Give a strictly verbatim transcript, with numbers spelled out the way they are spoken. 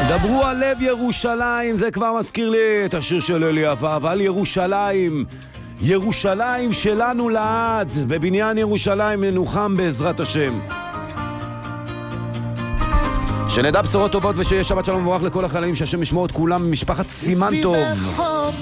דברו על לב ירושלים, זה כבר מזכיר לי את השיר של אלי אבב, על ירושלים, ירושלים שלנו לעד, בבניין ירושלים ננוחם בעזרת השם. שנדע בשורות טובות ושיש שבת שלום ומבורך לכל החיילים, שהשם ישמור את כולם, משפחת סימן טוב.